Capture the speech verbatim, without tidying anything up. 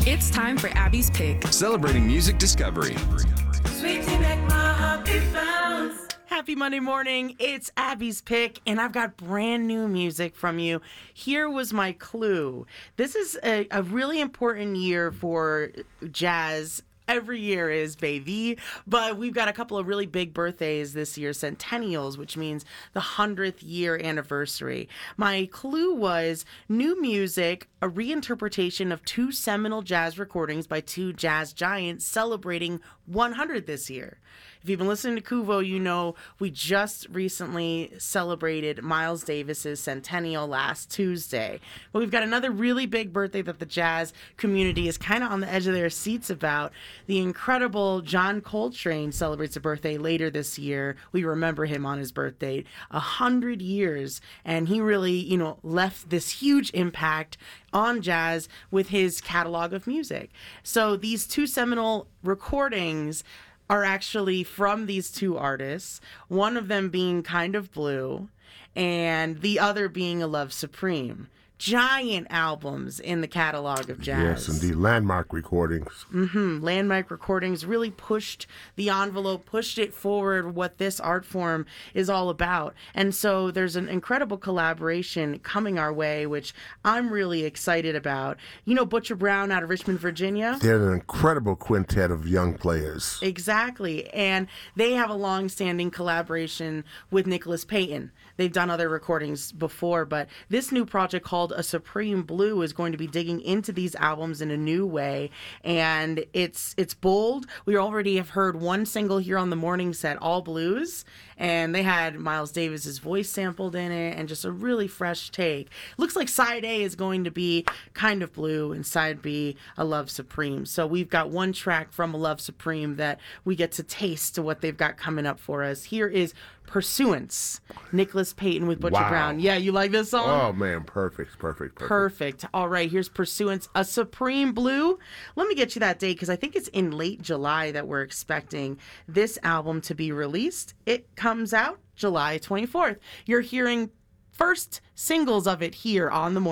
It's time for Abby's Pick. Celebrating music discovery. Sweet tea make my heart beat fast. Happy Monday morning. It's Abby's Pick, and I've got brand new music from you. Here was my clue. This is a, a really important year for jazz. Every year is, baby. But we've got a couple of really big birthdays this year, centennials, which means the hundredth year anniversary. My clue was new music, a reinterpretation of two seminal jazz recordings by two jazz giants celebrating one hundred this year. If you've been listening to Kuvo, you know we just recently celebrated Miles Davis's centennial last Tuesday. But we've got another really big birthday that the jazz community is kind of on the edge of their seats about. The incredible John Coltrane celebrates a birthday later this year. We remember him on his birthday, a hundred years, and he really, you know, left this huge impact on jazz with his catalog of music. So these two seminal recordings are actually from these two artists, one of them being Kind of Blue and the other being A Love Supreme. Giant albums in the catalog of jazz. Yes, indeed. Landmark recordings. Mm-hmm. Landmark recordings really pushed the envelope, pushed it forward, what this art form is all about. And so there's an incredible collaboration coming our way, which I'm really excited about. You know Butcher Brown out of Richmond, Virginia? They're an incredible quintet of young players. Exactly. And they have a long-standing collaboration with Nicholas Payton. They've done other recordings before, but this new project called A Supreme Blue is going to be digging into these albums in a new way, and it's it's bold. We already have heard one single here on the morning set, All Blues, and they had Miles Davis's voice sampled in it, and just a really fresh take. Looks like side A is going to be Kind of Blue, and side B, A Love Supreme. So we've got one track from A Love Supreme that we get to taste to what they've got coming up for us. Here is Pursuance, Nicholas Payton with Butcher Wow. Brown. Yeah, you like this song? Oh, man, perfect, perfect, perfect. Perfect. All right, here's Pursuance, A Supreme Blue. Let me get you that date because I think it's in late July that we're expecting this album to be released. It comes out July twenty-fourth. You're hearing first singles of it here on The Morning.